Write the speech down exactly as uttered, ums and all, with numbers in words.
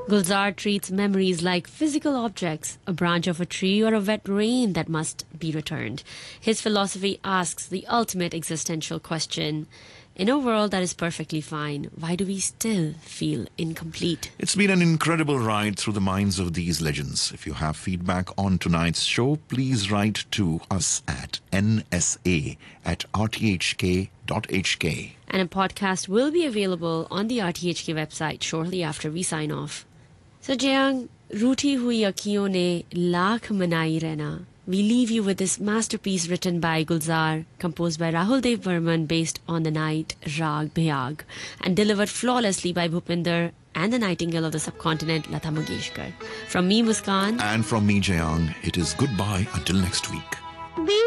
Gulzar treats memories like physical objects, a branch of a tree or a wet rain that must be returned. His philosophy asks the ultimate existential question: in a world that is perfectly fine, why do we still feel incomplete? It's been an incredible ride through the minds of these legends. If you have feedback on tonight's show, please write to us at n s a at r t h k dot h k. And a podcast will be available on the R T H K website shortly after we sign off. So Jayang, रूठी हुई अखियों ने लाख मनाई रहना. We leave you with this masterpiece written by Gulzar, composed by Rahul Dev Burman, based on the Night Rag Bhayag, and delivered flawlessly by Bhupinder and the Nightingale of the subcontinent, Lata Mangeshkar. From me, Muskan. And from me, Jayang, it is goodbye until next week.